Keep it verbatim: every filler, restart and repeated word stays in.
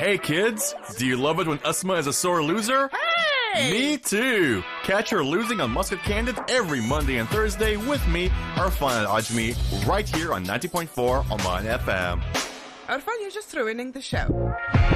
Hey kids, do you love it when Asma is a sore loser? Hey! Me too! Catch her losing on Muscat Candid every Monday and Thursday with me, Arfan Al-Ajmi, right here on ninety point four Oman F M. Arfan, you're just ruining the show.